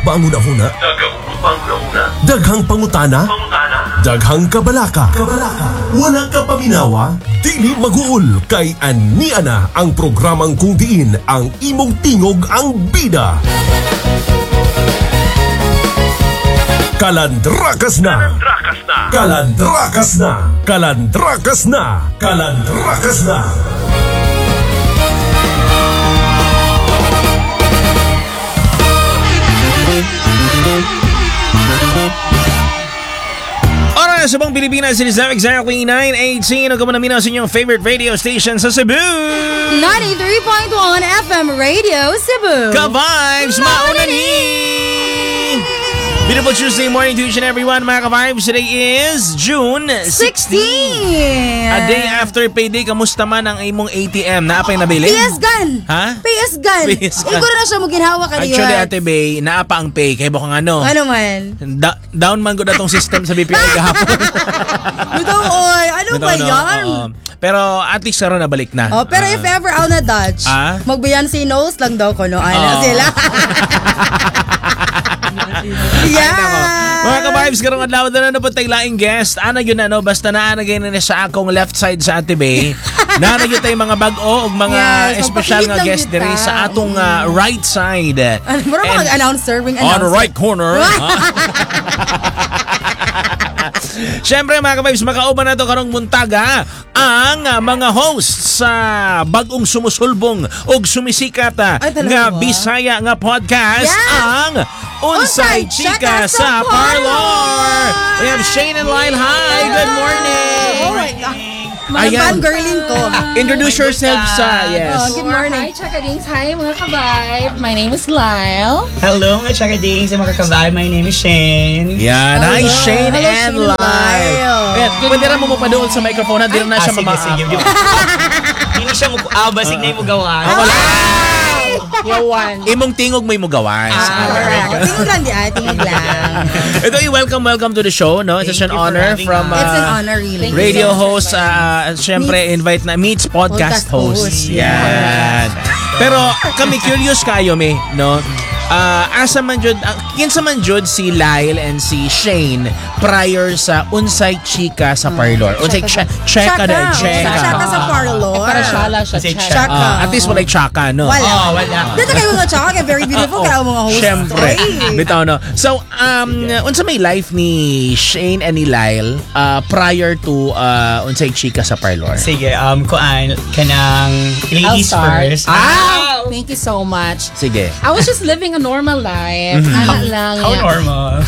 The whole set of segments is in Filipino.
Panguna-huna. Daghang pangutana. Daghang kabalaka. Wala ka paminawa. Dili mag-uul kay Ania na ang programang kung diin ang imong tingog ang bida. Kalandrakas na. Kalandrakas na. Kalandrakas na. Kalandrakas na. Oras sa buong Pilipinas, it is now exactly 9:18. Ang namin sa inyong favorite radio station sa Cebu. 93.1 FM Radio Cebu. Ka-Vibes, mauna ni! Beautiful Tuesday morning to each and everyone, mga ka-Vibes. Today is June 16. A day after payday, kamusta man ang imong ATM? Naapay nabili? PS Gun! Ha? PS Gun! Ikaw na siya maginhawa ka niyo. Actually, Ate Bay, naapa ang pay. Kaya bukang ano? Ano man? Down man ko na tong system sa BPI kahapon. Ito, oy. Ano ba yan? Pero at least karon nabalik na. Oh, pero if ever ako na Dutch, magbayan si Nose lang daw ko, no? Ano sila? Yeah. Mga ka-Vibes, karong adlaw na po tayong laing guest. Ana yun ano, basta naanagay na sa akong left side sa Ate Bay. Naanagay tayong mga bag-o o mga espesyal nga guest diri sa atong right side. Mura mo mag-announcer, ring On announcer. the right corner. Siyempre mga ka-Vibes, makauban na ito karong muntaga ang mga hosts sa bagong sumusulbong o sumisikat nga Bisaya nga podcast, ang Unsay Chika sa Parlor. We have Shane and Lyle. Hi, good morning. Oh my God. Mga fangirling ko. Introduce yourself sa, yes. Good morning. Hi, Chakadings. Hi, mga ka-Vibe. My name is Lyle. Hello, mga Chakadings. Mga ka-Vibe. My name is Shane. Yan. Hi, Shane and Lyle. Pwede rin mo mapadoon sa microphone. Hindi na siya sige. Hindi siya basig na yung mugawan. Yawan. Imong tingog may mugawan. Tingog lang di tingog lang. Ito welcome to the show, no? It's an honor from It's an honor, really. radio host, syempre invite na meets podcast host. Yan. Pero kami curious kayo no? Asa man jud, kinsa man jud si Lyle and si Shane prior sa Unsay Chika sa Parlor. Unsay cheka sa Parlor. Para shala siya. Chaka. At least walay chaka, no? Wala. Wala. Dito kayo mga chaka, kaya very beautiful kaya mga host. Syempre. Bitaw, no? So, unsa may life ni Shane and ni Lyle prior to Unsay Chika sa Parlor? Sige, kuan kanang ladies first. Thank you so much. Sige. I was just living a normal life. Ano lang. How normal?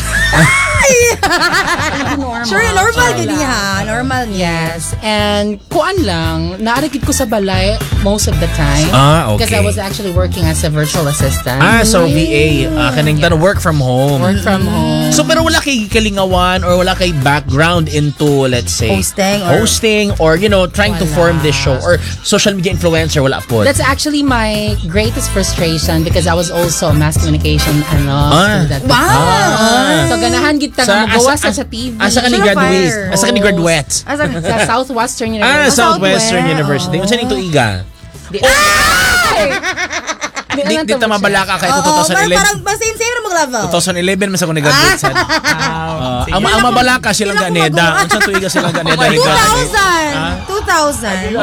Normal. Sure, normal ganyan. Normal niya. Yes. And kuan lang, naaragid ko sa balay most of the time. Okay. Because I was actually working as a virtual assistant. So VA, kaning work from home. Work from home. So pero wala kay kalingawan or wala kay background into, let's say, hosting or trying to form this show or social media influencer, wala po. That's actually my greatest frustration because I was also a mass communication student. Wow! So ganahan gid ta nga magawa sa TV. Asa ka ni graduate? Asa ka ni graduate? Sa Southwestern University. Southwestern University. Unsa ning tuiga? Di ta mabalaka kay 2011. Parang same na mag-level. 2011 mas ako ni-graduate sa. Ang mabalaka silang ganeda. Unsa tuiga silang ganeda? 2000.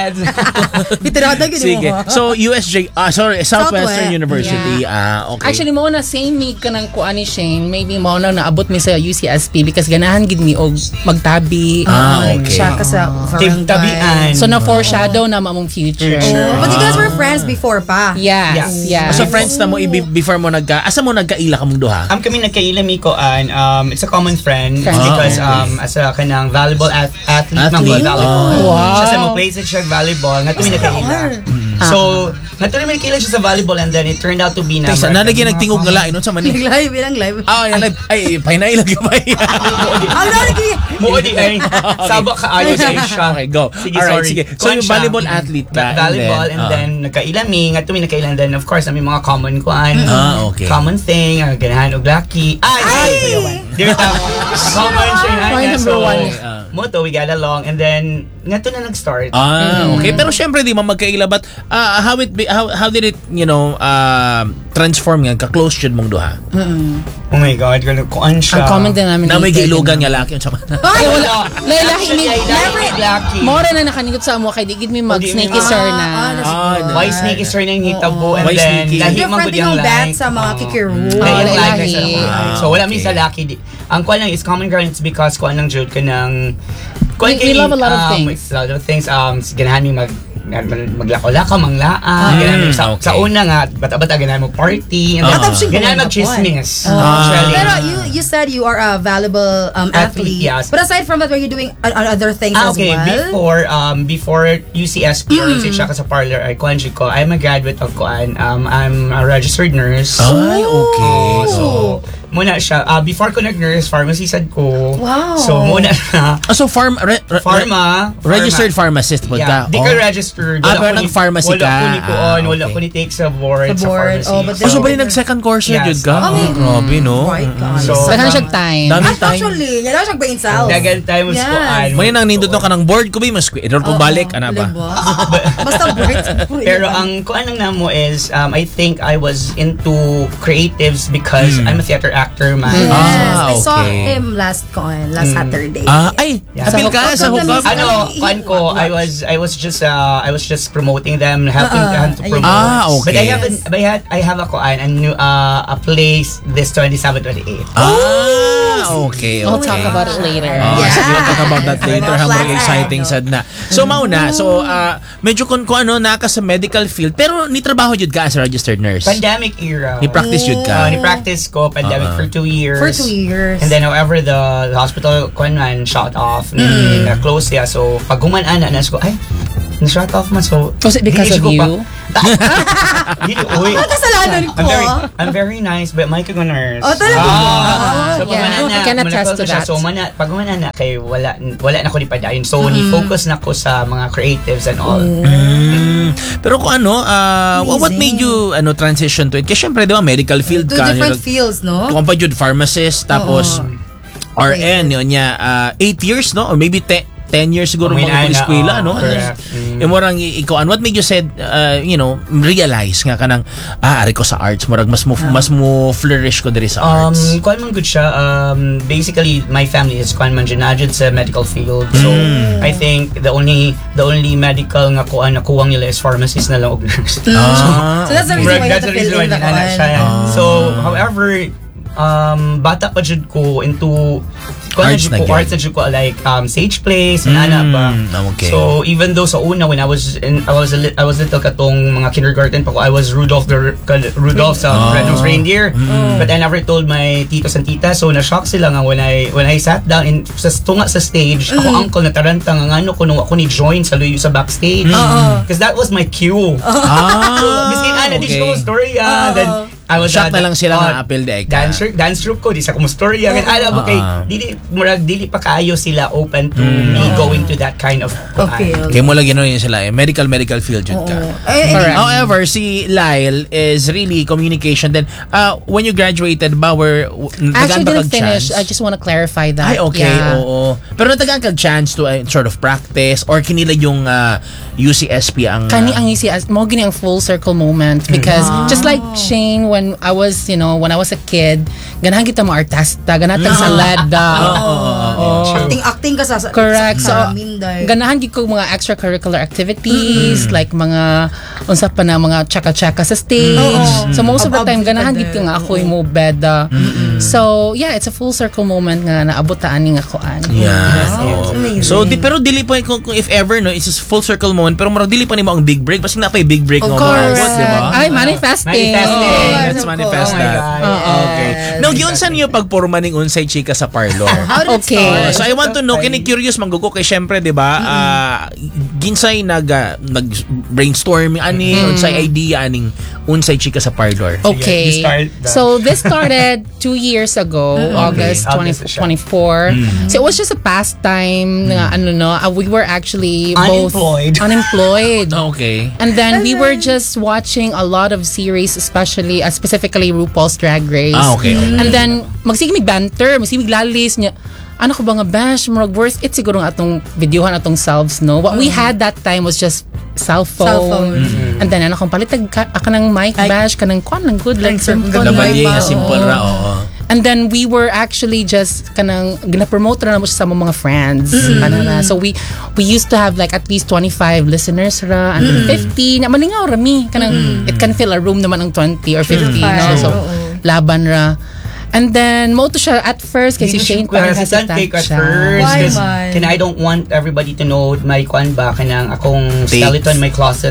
Sige. So Southwestern University. Okay. Actually mo na same me kanang kuan ni Shane. Maybe mo na naabot mi sa UCSP because ganahan gid mi og magtabi. Okay. Siya ka sa tabian. So na foreshadow na mamong future. But you guys were friends before pa. Yeah. So friends na mo before mo asa mo nagkaila ka mong duha? Kami nagkaila mi ko it's a common friend because as a kanang volleyball athlete ng volleyball. Wow. Siya sa mo play siya volleyball nga tumi nagkaila. So natuloy mi nagkaila siya sa volleyball and then it turned out to be na. Sa nalagyan nagtingog nga lain unsa man ni? Live. Ay pahinay lagi ba? Mo di ay sabak ka ayo sa siya. Okay, go. Sige. So yung volleyball athlete ka. Volleyball and then nagkaila mi nga tumi nagkaila and then of course may mga common okay. Common thing, ganahan og lucky. There common siya. So, moto, we got along and then ngato na nag-start. Okay. Pero syempre di mo magkaila but how did it transform nga ka-close jud mong duha. Oh my God, kuan siya. Ang common denominator. Na may gilugan nga laki unsa man. Ay, wala. Lahi ni Lucky. Mora na nakanigot sa amo kay di gid mi mag snaky sir na. Why snake is turning hitabo and Why then sneaky? lahi man Different gud yung yung bet like. sa mga kikiru. So wala mi sa lucky. Ang kuan lang is common ground, it's because kuan lang jud ka ng We love a lot of things. A lot of things. Ganahan mi maglakaw-lakaw, manglaan. Ganahan mi sa una nga, bata-bata ganahan mo party. And ganahan mag-chismis. Pero you said you are a valuable athlete. Yes. But aside from that, were you doing other things as well? Before UCSP or siya ka sa parlor, kuan ko, I'm a graduate of kuan. I'm a registered nurse. Ay, okay. So, muna siya. Before ko nag-nurse, pharmacy sad ko. Wow. So, muna na. So registered pharmacist po ka. Di ka registered. Pero nag-pharmacy ka. Wala ko ni take sa board sa pharmacy. So, bali nag-second course na jud ka? Grabe, no? So, Dagan siya time. Daming time. Actually, yan siyang brain cells. dagan time was kuan. May nang nindot no ka ng board ko ba mas error ko balik ana ba? Basta brain. Pero ang kuan lang namo is I think I was into creatives because I'm a theater actor man. Yes, I saw okay. him last Saturday. Ay, Yeah. apil ka sa hukab. Kuan ko, I was just promoting them, helping them to promote. Okay. But I have a kuan, a place this 27-28. Okay. We'll talk about it later. Sige, we'll talk about that later. Habang exciting sad na. So, mauna. So, medyo kung ano, naka sa medical field. Pero, ni trabaho jud ka as a registered nurse. Pandemic era. Ni practice jud ka. Ni practice ko, pandemic for 2 years. For 2 years. And then, however, the hospital kuan man shut off. Na-close siya. So, pag human-ana, ko, ay, na-shut off man. So, Was it because of you? Kasalanan ko. I'm very nice, but may kong nurse. Oh, talaga? So, pag I can attest to that. So, pag na kay wala na ko ni padayon. So, ni-focus na ko sa mga creatives and all. Pero kung ano, what made you transition to it? Kasi syempre, di ba, medical field Two ka. different fields, no? Kung pa jud pharmacist, tapos RN, yun niya, 8 years, no? Or maybe 10 years siguro mga eskwela, no? Morang ikaw, what made you said, realize nga kanang, ari ko sa arts, morag mas mo flourish ko diri sa arts. Kuan man good siya. Basically, my family is kuan man ginadjud sa medical field. So, I think the only medical nga kuan na kuwang nila is pharmacist na lang og nurse. So, that's the reason why you have to fill in the kuan. So, however, bata pa jud ko into arts na jud ko like stage plays and ana ba. Okay. So even though sa una when I was little katong mga kindergarten pa ko, I was Rudolph sa Red-Nosed Reindeer. But I never told my titos and titas, so na-shock sila nga when I sat down sa tunga sa stage, ako uncle na taranta nga ngano ko nung ako ni join sa luyo sa backstage. Because that was my cue. So biskin ana di ko story then I was shock na lang sila nga apel de dance troupe ko di sa kumo story ang ala ba kay dili pa kaayo sila open to me going to that kind of kay mo lang yun sila medical field jud ka. However, si Lyle is really communication. Then when you graduated ba actually didn't finish. I just want to clarify that. Ay, okay, oo. Pero natagaan kag chance to sort of practice or kinila yung UCSP ang ang UCSP mo gini ang full circle moment because just like Shane when I was a kid, ganahan kita mo artista, ganahan sa lada. Acting ka sa correct. So, ganahan gid ko mga extracurricular activities like mga unsa pa na mga chaka-chaka sa stage. So most of the time ganahan gid ko nga ako mo beda. So yeah, it's a full circle moment nga naabot ta ani nga koan. Yeah. So pero dili pa kung if ever no, it's just full circle moment pero murag dili pa nimo ang big break basta na pa big break of no. Course. Diba? Ay manifesting. Let's manifest that. Okay. Now giunsan niyo pagporma ning unsay chika sa parlor. Okay. So I want to know, kini curious manggugo kay syempre 'di ba? Ginsay nag brainstorming ani unsay idea aning unsay chika sa parlor. Okay. So this started 2 years ago, August 2024. So it was just a pastime nga we were actually both unemployed. Okay. And then we were just watching a lot of series, specifically RuPaul's Drag Race. Okay. And then magsigmig banter, magsigmig lalis niya. Ano ko ba nga bash, worth it siguro nga atong videohan atong selves, no? What we had that time was just cell phone. And then ano kung palitag ka ng mic bash kanang lang good like simple Labali nga simple ra And then we were actually just kanang gina-promote na mo sa mga friends. So we used to have like at least 25 listeners ra and 50 na malingaw rami kanang it can fill a room naman ng 20 or 50 no. So laban ra. And then mo to siya at first kasi Shane pa hesitant siya. Why man? I don't want everybody to know my kwan ba kanang akong skeleton in my closet.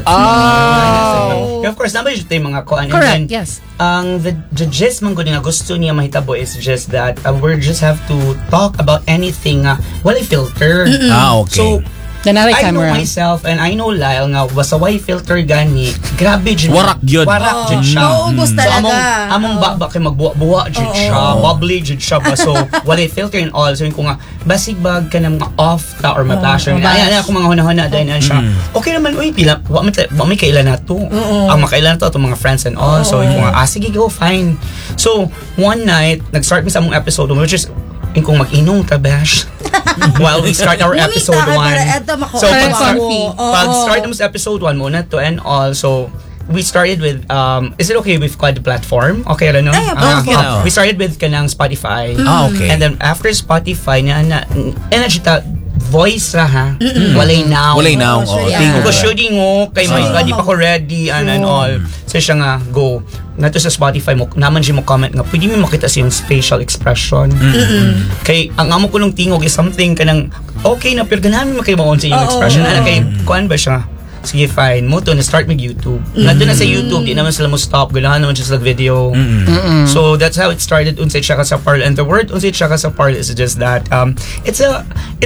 Of course naman yung mga kwan. Correct, yes. The gist man gud nga gusto niya mahitabo is just that we just have to talk about anything wala filter. Okay. So I know myself and I know Lyle nga basta way filter gani grabe jud warak jud siya. Maubos talaga. Among baba kay magbuwa jud siya, bubbly jud siya ba so wala filter and all so ko nga basig bag ka na mga off ta or ma-passion ay ako mga hunahuna din siya. Okay naman uy pila wa may kailan nato. Ang makailan to mga friends and all so ko nga sige go fine. So one night nag-start mi sa among episode which is kung mag-inom ta bash while we start our episode 1. So pag-start naman sa episode 1 muna to and all. So we started with is it okay with quad platform? Okay ra no? We started with kanang Spotify. Okay. And then after Spotify na energy ta voice ra ha. Walay now. Ko shooting kay my di pa ko ready and all. So siya nga go nato sa Spotify mo naman siya mo comment nga pwede mo makita siyang facial expression. Kay ang amo ko nung tingog is something kanang okay na pero ganahan mo kay maon sa iyong expression ana kay kuan ba siya. Sige fine mo to na start mag YouTube. Nandun na sa YouTube di naman sila mo stop ganahan naman just like video. So that's how it started unsay siya ka sa Parl and the word unsay siya ka sa Parl is just that it's a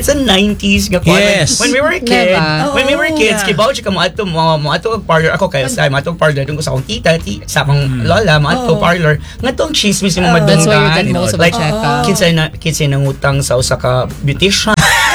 90s nga yes. when we were kids kay bawo siya ka mo ato parlor ako kay sa ato parlor dun ko sa akong tita sa akong lola mo ato parlor ngatong chismis mo madunggan like kinsa nangutang sa usa ka beautician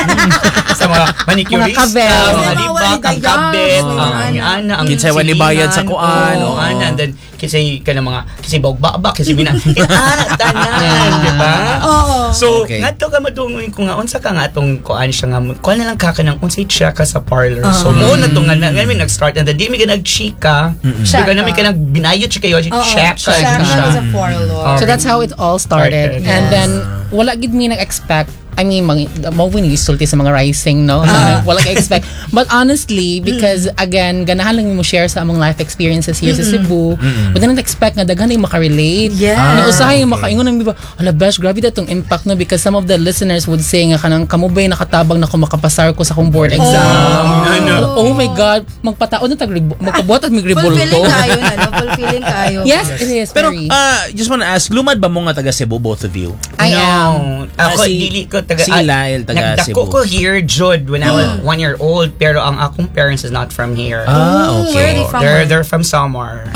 sa mga manicurista mga libak ang kabit ang ana ang kinsay wali bayad sa kuan ana and then kinsay kana mga kinsay bawbaba kinsay bina ana tanan di ba so ngadto ka madungoy ko nga unsa ka nga atong kuan siya nga kuan na lang ka kanang unsay siya ka sa parlor so mo na tong nga mi nag-start and then di mi ka nag-chika diga na mi ka nagbinayot siya kayo check sa parlor. So that's how it all started and then wala gid mi nag-expect I mean, mo sulti sa mga rising, no? Wala ka-expect. But honestly, because again, ganahan lang mo share sa among life experiences here sa Cebu, but then expect nga daghan yung makarelate. Na usahay yung makaingon ng iba, ala besh, grabe datong impact no because some of the listeners would say nga kanang kamubay nakatabang na ko makapasar ko sa akong board exam. Oh my God, magpataod na magpabuhat at migribol to. Fulfilling kayo. Yes, it is. Pero just wanna ask, lumad ba mo nga taga Cebu, both of you? I am. Ako, dili ko si Lyle taga Cebu. Nagdako ko here, Jude, when I was 1 year old, pero ang akong parents is not from here. Okay. They're from Samar.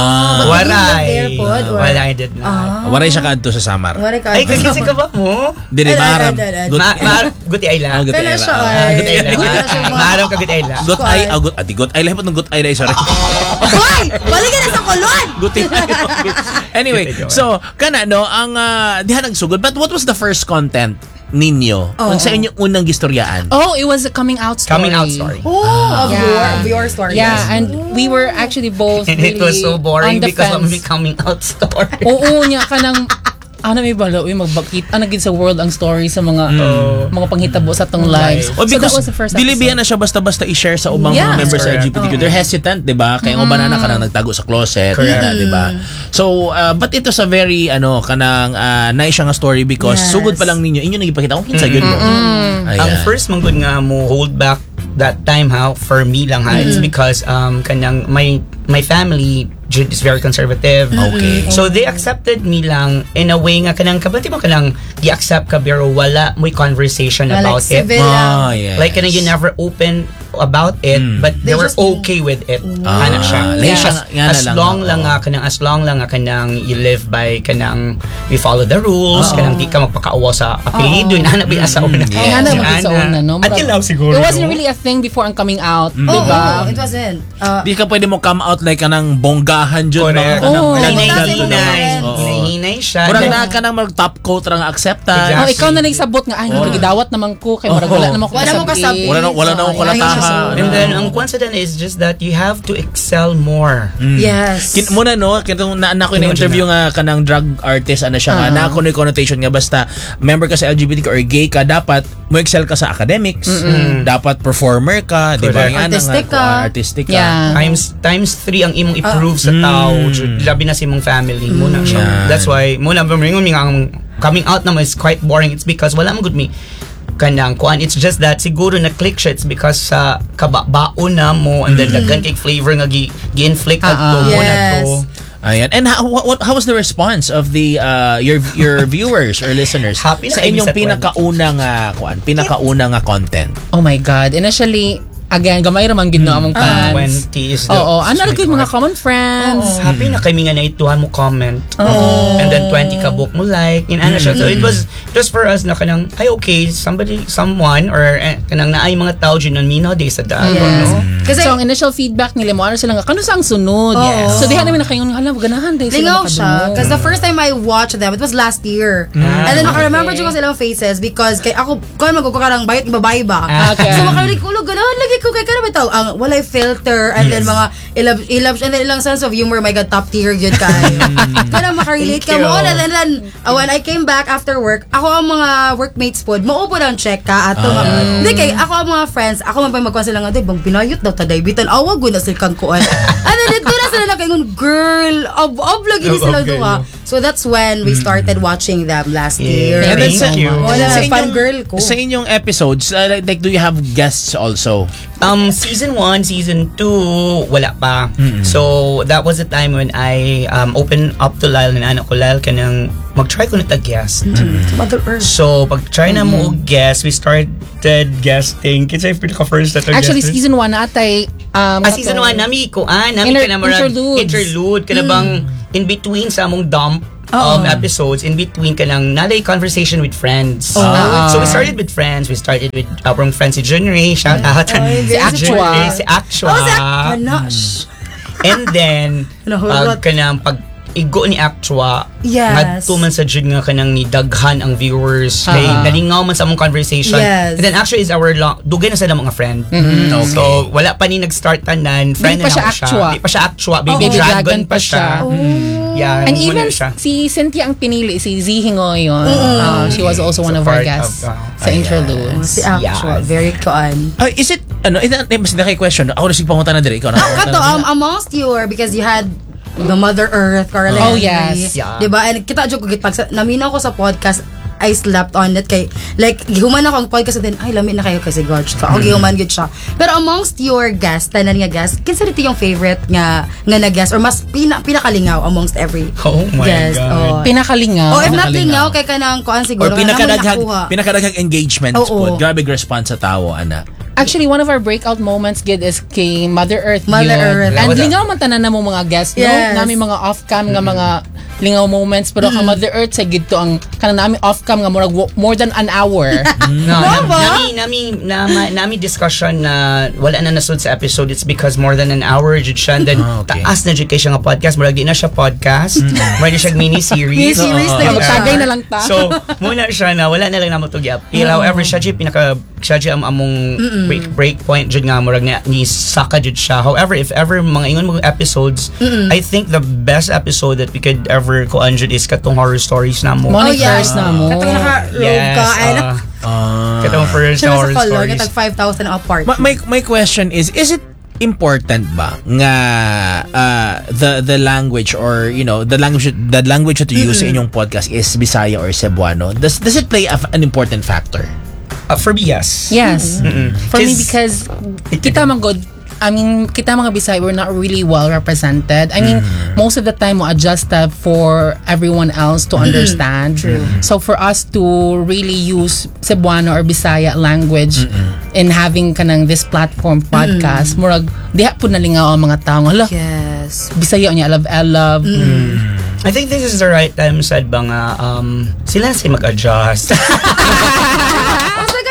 Waray. Waray did not. Waray siya kadto sa Samar. Ay, kasi ka ba mo? Dili maram. Guti ay lang. Guti ay lang. Maram ka guti ay lang. Gut ay, gut ay lang. Gut ay lang, sorry. Hoy! Balik ka na sa kulon! Guti ay. Anyway, so, kana no, ang diha nagsugod. But what was the first content ninyo? Ang sa inyong unang gistoryaan? It was a coming out story. Coming out story. Of your story. Yeah, and we were actually both and really it was so boring because of my fence. coming out story. Oo niya kanang may bala magbakit gid sa world ang story sa mga mga panghitabo sa atong lives. Because so that was the first dili na siya basta-basta i-share sa ubang mga members sa LGBTQ. They're hesitant, 'di ba? Kaya uban na kanang nagtago sa closet, 'di ba? So, but ito sa very kanang nice nga story because sugod pa lang ninyo inyo nagipakita kung kinsa gyud mo. Ang first manggod nga mo hold back that time for me lang it's because kanang my family is very conservative. Okay. So they accepted me lang in a way nga kanang kabati mo kanang di-accept ka pero wala mo conversation about it. Yes. Like kanang you never open about it but they were okay with it. Ana siya. As long lang nga kanang you live by kanang we follow the rules kanang di ka magpakaawa sa apelyido inana ba sa una. Sa una no. Until now siguro. It wasn't really a thing before ang coming out, diba? It wasn't. Di ka pwede mo come out like kanang bonggahan jud Correct. mga kanang Hinahinay nay siya. Murag na ka nang mag-top coat rang acceptance. Oh, ikaw na nagsabot nga, ay, gidawat naman ko, kay murag wala naman ko kasabi. Wala na akong kalatahan. And then, ang coincidence is just that you have to excel more. Yes. Muna no, kitong na ko interview nga kanang drug artist ano siya nga na ako na connotation nga basta member ka sa LGBTQ or gay ka dapat mo excel ka sa academics, dapat performer ka, di ba? Artistic Artistic ka. Yeah. Times 3 ang imong i-prove sa tao. Labi na sa imong family. Muna siya. Yeah. That's why, muna ba ang coming out naman is quite boring. It's because wala man good me kanang kuan. It's just that siguro na-click siya. It's because sa kababaon na mo and then daghan kay flavor nga gi-inflict adto mo na to. Ayan. And how was the response of the your viewers or listeners Happy sa na inyong kami sa pinakaunang content? Oh my God. Initially, again, gamay raman gid no among fans. 20 is the... Oo, ano rin mga common friends. Happy na kami nga naituhan mo comment. And then 20 ka book mo like. In ano siya. So it was just for us na kanang, ay okay, someone, or kanang naay mga tao dyan nun minaw day sa daan. Yes. No? Kasi So, ang initial feedback nila mo, ano sila nga, kano sa ang sunod? Yes. So, dihan namin na kayo, hala, ganahan day sila lingaw siya. Because the first time I watched them, it was last year. And then maka-remember ko silang faces because kay ako, kung magkukarang bayot, babae ba? Okay. So makarinig ko, ganahan lagi ko kay karami tao. Ang walay filter and then mga ilabs and then ilang sense of humor, my God, top tier yun kay. Kaya makarelate ka mo. And then when I came back after work, ako ang mga workmates po, maupo lang check ka ato. Hindi kay ako ang mga friends, ako man pa magkuhan sila nga, bang pinayot daw taday bitan awag ko na sila kang kuan. And then ito na sila na kayo, girl, lagi ni sila duha. So that's when we started watching them last year. And then Thank you. Fan girl ko. Sa inyong episodes, like do you have guests also? Season 1, Season 2, wala pa. So, that was the time when I opened up to Lyle na anak ko, Lyle, kanang mag-try ko na guest. Mother Earth. So, pag-try na mo guest, we started guesting. Kinsa yung pinaka-first na Actually, season 1 na atay. Season 1, nami ka na marag interlude, ka na bang in between sa among dump episodes, in between ka nang naday conversation with friends. So we started with friends. We started with our friends si Junior Ray. Shout out. Si Actua. Si Actua. And then, kanang pag-igo ni Actua, ngadto man sa jud nga kanang ni daghan ang viewers. Kay nalingaw man sa among conversation. And then actually is our dugay na sa mga friend. Okay. So wala pa ni nag-start tanan. Friend na siya. Di pa siya Actua. Baby Dragon pa siya. Yeah, and even si Cynthia ang pinili, si Zihingo yun. She was also one of our guests sa interlude. Si Actua, very kuan. Is it, mas na kay question, ako na si pangunta na dire, ikaw na. Kato, amongst your, because you had the Mother Earth, Carla Oh, Henry. yes. Yeah. Diba? And kita joke ko pag naminaw ko sa podcast, I slept on it kay like gihuman ako ang podcast din ay lami na kayo kasi Gorge. So ako gihuman gud siya. Pero amongst your guests, tanan nga guest, kinsa dito yung favorite nga na-guest or mas pinakalingaw amongst every guest? Pinakalingaw. If not lingaw kay kanang kuan siguro or pinakadaghang engagement po. Grabe response sa tao ana. Actually, one of our breakout moments gid is kay Mother Earth. Earth. And lingaw man tanan na mo mga guests, no? Nami mga off-cam nga mga lingaw moments pero kang Mother Earth sa gid to ang kanang nami off-cam nga more than an hour. Nami discussion na wala na nasud sa episode. It's because more than an hour jud siya. And then taas na jud kay siya nga podcast. Murag di na siya podcast. Murag siya mini-series. Mini-series na magtagay na lang ta. So, muna siya na wala na lang namo to gi-appeal. However, siya jud among break point jud nga murag ni saka jud siya. However, if ever mga ingon mo episodes, I think the best episode that we could ever kuan jud is katong horror stories na mo. First na mo. Katong naka-robe ka katong first horror stories. Katong 5,000 apart. My question is it important ba nga the language or the language that you use sa inyong podcast is Bisaya or Cebuano? Does it play an important factor? For me, yes. Yes. For me, because kita mga Bisaya, we're not really well represented. I mean, most of the time, we adjust that for everyone else to understand. So for us to really use Cebuano or Bisaya language in having kanang this platform podcast, murag diha po nalingaw ang mga tao. Hala, yes. Bisaya niya, I love. I think this is the right time, sad ba nga, sila mag-adjust.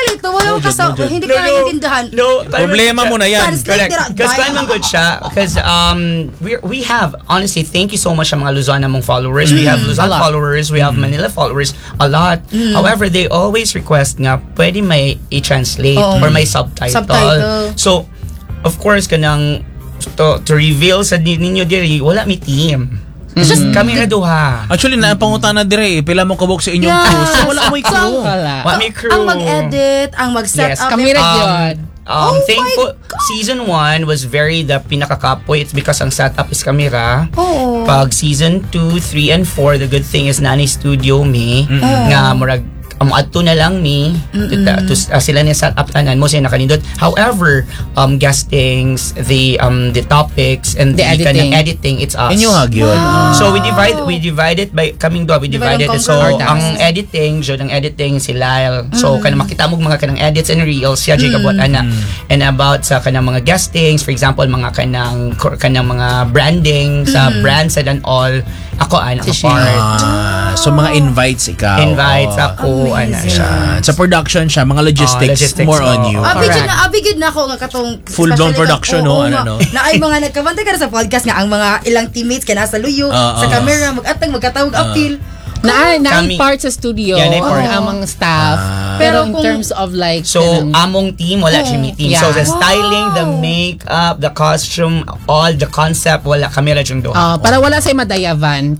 wala ka sa, hindi ka naiintindihan. No, Problema mo na yan. Translate Correct. nila. Because kung man good siya, because we have, honestly, thank you so much sa mga Luzon mong followers. We have Luzon followers, we have Manila followers, a lot. However, they always request nga, pwede may i-translate or may subtitle. So, of course, kanang to reveal sa ninyo diri, wala mi team. Just kami na duha. Actually, naapangutana dire, pila mo kabok sa inyong crew. So, wala mo crew. Wala mi crew. Ang mag-edit, ang mag-set up. Kami yun. Thankful, season 1 was very the pinakakapoy. It's because ang setup is kamera. Pag season 2, 3, and 4, the good thing is nani studio mi nga murag adto na lang mi sila ni set up tanan mo siya nakanindot. However, guestings, the topics and the editing, it's us. Inyo hagyod. So we divide it by coming do we divided it. So ang editing si Lyle. So kanang makita mo mga kanang edits and reels siya jay kabot ana. And about sa kanang mga guestings, for example, mga kanang mga branding sa brands and all, ako ana part. So mga invites ikaw. Invites ako ana siya. Sa production siya, mga logistics more on you. Abigid na ako nga katong full-blown production no. Na ay mga nagkabantay ka sa podcast nga ang mga ilang teammates kaya nasa luyo sa camera magkatawag appeal. Naay part sa studio among staff. Pero in terms of like among team wala siya meeting. So the styling, the makeup, the costume, all the concept wala kami ra jung duha. Para wala say madayavan.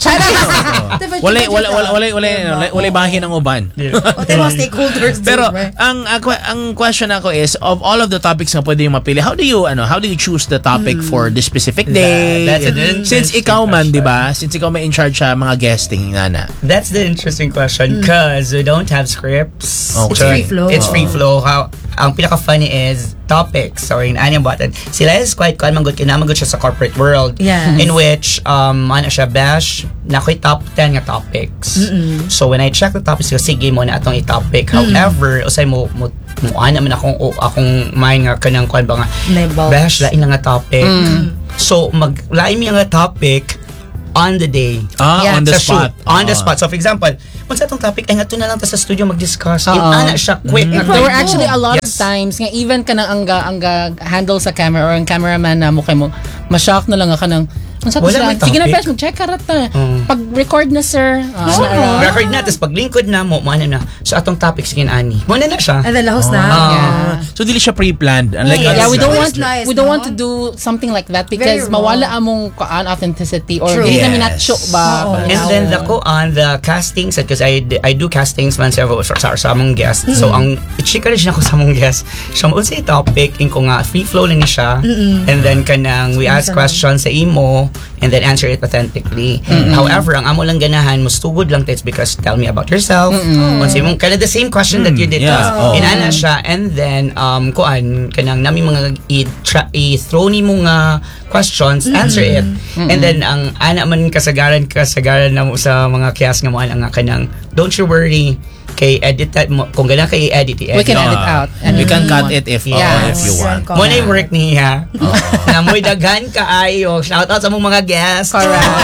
Wala bahin ng uban. Stakeholders. Pero ang question ako is, of all of the topics na pwede yung mapili, how do you choose the topic for this specific day? Since ikaw man, di ba? Since ikaw may in charge sa mga guesting nana. That's the interesting question because we don't have scripts. Okay. It's free flow. Ang pinaka-funny is topics. So, in anyang button. Sila is quite manggod siya sa corporate world. Yes. In which, ano siya, bash, nako'y top 10 nga topics. So, when I check the topics, sige mo na atong i-topic. However, usay mo naman akong mind nga kanang kwan ba nga, bash, lain lang nga topic. So, lain mi nga topic on the day. On the spot. On the spot. So, for example, kung sa itong topic, ay nga ito na lang ta sa studio mag-discuss. Ana siya, quick. There were actually a lot of times nga even ka nang angga handle sa camera or ang cameraman na mo kay mo, ma-shock na lang ka nang sige na press, mag-check ka rata. Pag-record na, sir. Record na, tapos pag-linkod na mo, ano na. So, atong topic, sige ani. Muna na siya. And then, lahos na. So, dili siya pre-planned. We don't want to do something like that because mawala among authenticity or hindi na minacho ba. And then, the castings, because I do castings man sa among guests. So, ang i-check rin siya ako sa among guests. Siya mo sa topic, ko nga, free flow lang ni siya. And then, kanang we ask questions sa imo, and then answer it authentically. However, ang amo lang ganahan mo stugod lang it's because tell me about yourself. Once mo kind of the same question that you did inana siya, and then kanang nami mga i-throw ni mo nga questions, answer it. And then ang ana man kasagaran na mo sa mga kiyas nga mo ang kanang don't you worry kay edit that mo kung gana kay edit we can edit out and we can cut it if you want. Mo na work niya na mo'y daghan kaayo. Shout out sa mong mga guests.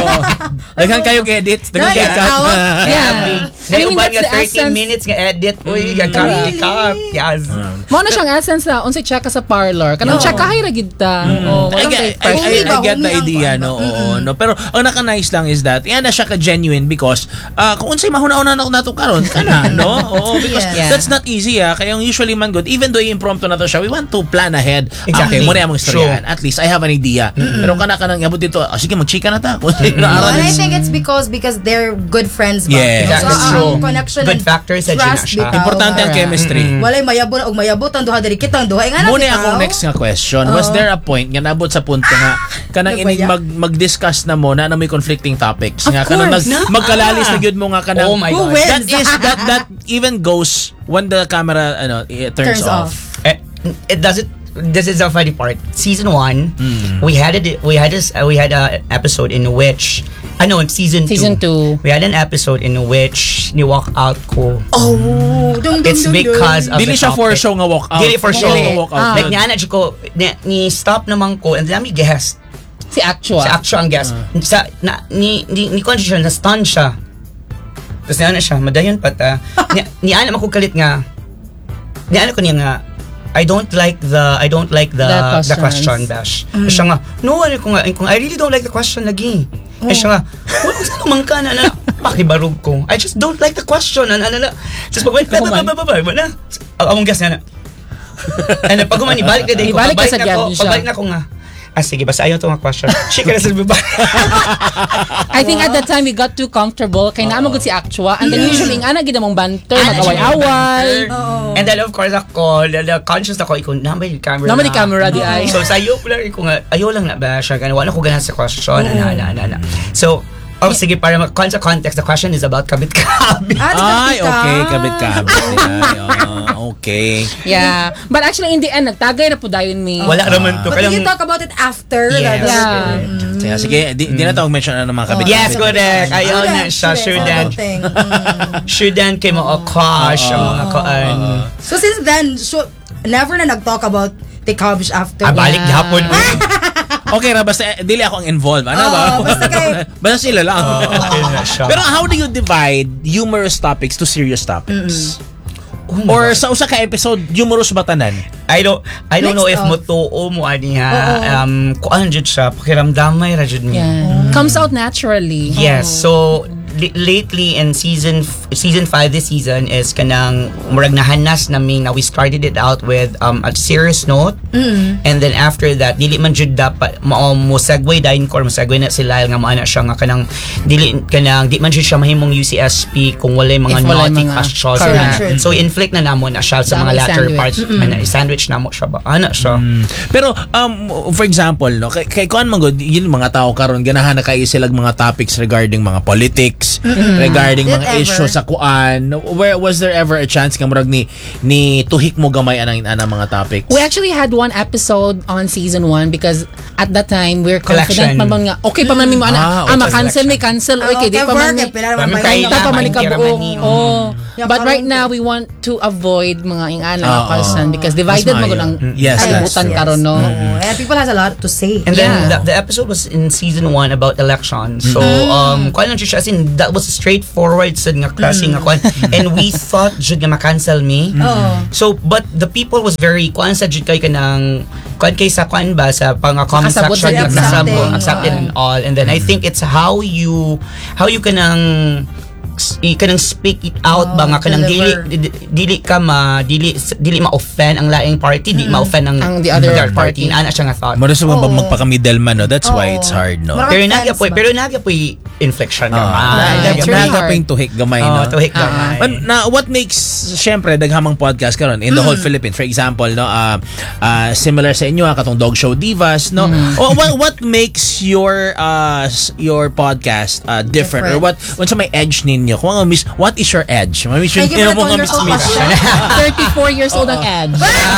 Daghan kayo edit, daghan kayo cut. I mean, that's the 30 minutes nga edit. Uy, cut. Yes. Mo na siyang essence na unsay check ka sa parlor. Kanang check ka hay ra gid ta. I get the idea no. Pero ang naka-nice lang is that yan na siya ka-genuine because kung unsay mahuna-una nato karon kana no? Because that's not easy kaya yung usually man good even though impromptu na to siya, we want to plan ahead. Exactly. Okay, muna among storyahan. At least I have an idea. Pero kanang abot dito, sige mag-chika na ta. And I think it's because they're good friends ba? That's true. Connection good factors sa siya. Importante ang chemistry. Walay mayabon og mayabot ang duha diri kitang duha. Muna akong next nga question. Was there a point nga nabot sa punto nga kanang inig mag-discuss na mo na may conflicting topics nga kanang magkalalis na gyud mo nga kanang that even goes when the camera turns off. It doesn't. This is the funny part. Season 1, we had an episode in which in season 2 we had an episode in which ni walk out ko. It's because of dili siya for show nga walk out. Dili for show nga walk out. Like niya ko ni stop naman ko and then mi guest. Si Actua ang guest. Ni condition na stun siya. Tapos na siya, madayon pa ta. Ni ana makukalit nga, niya ko niya nga I don't like the question bash. Siya nga, no, I really don't like the question lagi. Siya nga, wala sa naman ka na pakibarog ko. I just don't like the question. Just wala. Among gas nga na. And pag umani, balik na din ko. Pagbalik na ko nga. Sige, basta ayaw itong question. Shika na sa baba. I think at that time we got too comfortable. Kaya naman si Actua. And then usually, nga na ginamong banter, mag-away-away. And then of course ako, conscious ako, naman yung camera. Naman yung camera di ay. So sayo pala, ayaw lang na ba siya, wala ko ganun sa question. So, sige, para sa context, the question is about kabit-kabit. Ay, okay, kabit-kabit. Okay. Yeah. But actually, in the end, nagtagay na po dayon me. Wala naman to. But we can talk about it after. Yeah. Sige, di na tawag mention ng mga kabit-kabit. Yes, correct. Ayaw na siya. Shouldn't kay mo crush ang mga kaan. So since then, never na nag-talk about the kabish after. Balik hapon. Okay ra, basta dili ako ang involved. Ano ba? Basta sila lang. Pero how do you divide humorous topics to serious topics? Or sa usa ka episode, humorous ba tanan? I don't know if mo tuo mo aniha. Kuan jud siya, pakiramdamay ra jud mi. Comes out naturally. Yes, so lately in season 5 this season is kanang murag nahanas namin na we started it out with a serious note, and then after that dili man jud dapat mo segue dayon ko mo segue na sila nga maana siya nga kanang di man jud siya mahimong UCSP kung walay mga naughty questions. So inflict na namo na siya sa mga latter parts, sandwich namo siya ba ana siya. Pero for example no kay kuan man gud yun mga tao karon ganahan na kay sila mga topics regarding mga politics, regarding mga issues sa kuan. Where was there ever a chance nga murag ni tuhik mo gamay anang mga topics? We actually had one episode on season 1 because at that time we're confident man nga okay pa man mi mo ma-cancel may cancel okay di pa man but right now we want to avoid mga ingana kalsan because divided mo ang kalibutan karon no. And people has a lot to say. And then the episode was in season 1 about elections. So kuan lang siya, as in that was straightforward sa nga klase nga kuan, and we thought jud nga ma-cancel me. So but the people was very kuan sa jud kay kanang kuan kay sa kuan ba sa pang comment section accepted and all, and then I think it's how you kanang speak it out ba nga kanang dili ma-offend ang laing party, di ma-offend ang the other party. Ana siya nga thought. Mara sa magpaka-middleman no, that's why it's hard no. Pero nagya po inflection nagya po yung tuhik gamay no. Tuhik gamay. Na what makes syempre daghamang podcast karon in the whole Philippines, for example no, similar sa inyo katong Dog Show Divas no. What makes your podcast different, or what sa may edge ninyo? What is your edge? Mo mga miss 34 years old ang edge.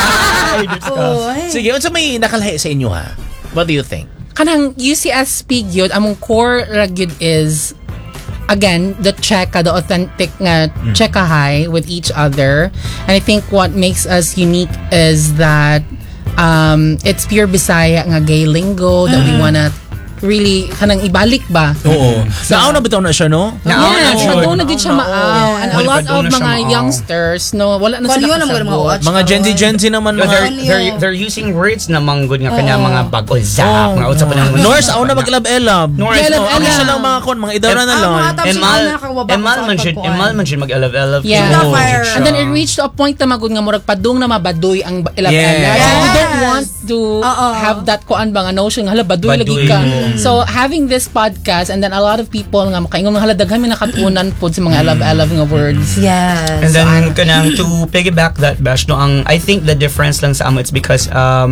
Sige, unsa may nakalahi sa inyo ha? What do you think? Kanang UCSP gyud among core ra gyud is again the authentic nga cheka with each other, and I think what makes us unique is that it's pure Bisaya nga gay lingo that we wanna really kanang ibalik ba? Oo. Naaw na bitaw na siya no? Naaw na gid siya maaw. And a lot of mga youngsters no wala na sila kasagot. Mga Gen Z naman they're using words na manggod nga kana mga bagol-zap nga utsa pa nang Norse aw na mag-elab-elab. Norse ang isa lang mga kon mga idara na lang. Emal man jud mag-elab-elab. And then it reached to a point na magud nga murag padung na mabadoy ang elab-elab. We don't want to have that kuan ba nga notion nga hala badoy lagi ka. So having this podcast and then a lot of people nga makaingon mga haladaghan mi nakatunan pod sa mga love nga words. Yes. And then kanang to piggyback that bash no, I think the difference lang sa amo it's because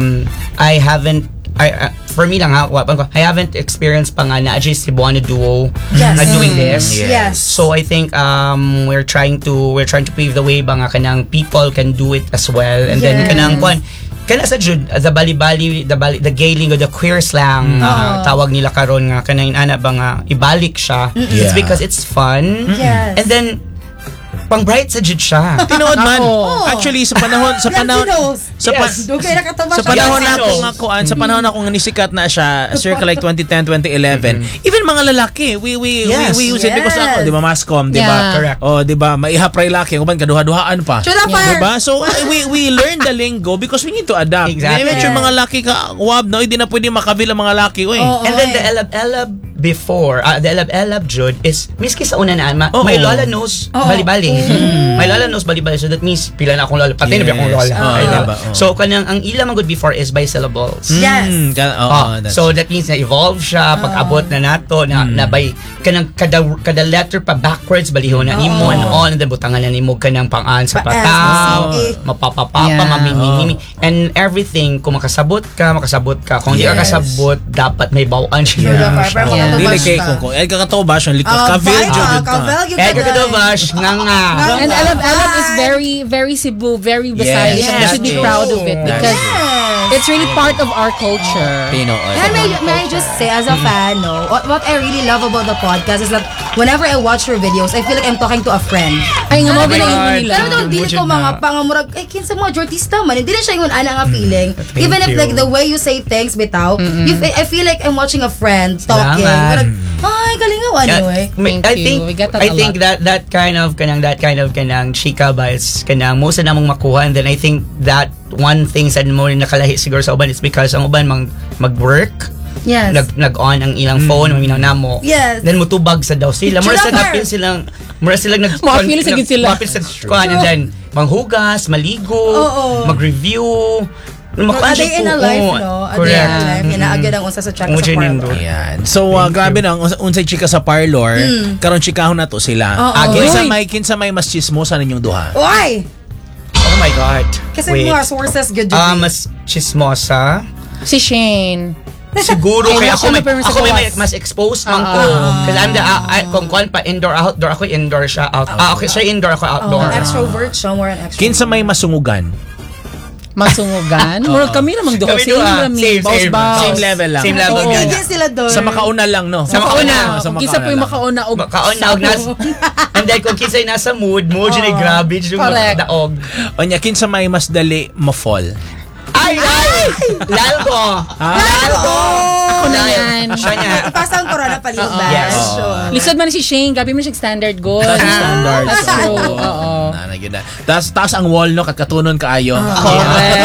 for me lang I haven't experienced pa nga na si Cebuano duo na doing this. Yes. So I think we're trying to pave the way ba nga kanang people can do it as well, and then kanang kwan kana sa jud the bali-bali the gay lingo, the queer slang tawag nila karon nga kanang ana ba nga ibalik siya. It's because it's fun. Yes. And then pang bright sa jud siya. Tinood man. Ako. Actually sa panahon sa panahon Yes. Dugay na kataba sa siya. panahon Yes, na I ako know. nga kuan, sa panahon ako nga nisikat na siya, circa like 2010, 2011. Even mga lalaki, we Yes. use it because Yes. ako, 'di ba, mascom, 'di ba? Yeah. Correct. Oh, 'di ba? Maihapray laki, uban kaduha-duhaan pa. Chula par. 'Di ba? So we learn the lingo because we need to adapt. Exactly. Medyo mga laki ka, wab na, hindi na pwede makabila mga laki, oy. Oo. And then the elab before, the elab Jud is miski sa una na Oo. may lola knows bali-bali. May lola knows bali-bali, so that means pila na akong lola, patay na ba akong lola. Ay, diba? So kanang ang ila man good before is by syllables. Yes. So that means na evolve siya pag-abot na nato na by kanang kada letter pa backwards balihon na nimo and on, and then butangan na nimo kanang pang-an sa Pa-S, pataw, C, A. mapapapapa, Yeah. mamimimi, and everything. Kung makasabot ka. Kung di ka Yes. kasabot, dapat may bawaan Chula siya. par. Pero Yeah. Dili makatubas kay ka. kung ay kakatubas yung likod kavil jud yun ka. Kavel yun Eh, ka, kagadobash, nga nga. And Alab is very Cebu, very Visayas. Yes, We should be yes. proud of it because Yes. it's really part of our culture. Tinood. And may I just say, as a fan, no, what I really love about the podcast is that whenever I watch your videos, I feel like I'm talking to a friend. Ay, nga mo my ginayon God. nila. Pero doon, dili ko mga pangamurag, ay, kinsa mga jortista man. Hindi na siya yung ana nga feeling. Even if like the way you say things, bitaw, I feel like I'm watching a friend talking. Salamat. Parang, ay, galingaw, ano eh. Thank you. We get that I a think lot. that kind of kanang chika vibes kanang mo sa namong makuha, and then I think that one thing sa mo nakalahi siguro sa uban is because ang uban mag-work, Yes. nag-on ang ilang phone, maminaw namo. Yes. Then mutubag sa daw sila. Mura sa Chula par. napil silang nag Mapil sa gid sila. Mapil sa kuan, and then manghugas, maligo, Oo. mag-review. A day in a life, no? A day in a life. Inaagad ang unsa sa check sa parlor. Ayan. So, grabe na, unsay chika sa parlor, karon chikahon na to sila. Oo. Kinsa may mas chismosa ninyong duha? Why? Oh my God. Kasi Wait. mga sources good Mas chismosa. Si Shane. Siguro Ay, kaya siya may permission ako sa may was. mas exposed man ko. Kasi I'm the kung kuan pa indoor outdoor, ako indoor siya out. Okay, siya indoor, ako outdoor. Extrovert siya, more an extrovert. Kinsa may masungugan? Masungugan. Murag kami namang duha. Kami Same duha. kami. Same, Boss same. boss. Same level lang. Same level. Oo. ganyan. Hindi sila doon. Sa makauna lang, no? Sa makauna. Sa Kung kisa po yung makauna og Makaon na og nas. And then kung kinsay nasa mood dyan ay grabe yung Correct. daog. Onya, kinsa may mas dali ma-fall? Ay! Lalgo! Lalgo! Ako na yan. Siya niya. Ipasa ang corona palihog ba? Yes. Sure. Lisod man si Shane. Grabe man siya standard good. Standard. That's true. Oo. Na gyud na. Tas ang wall no kat katunon kaayo. Correct.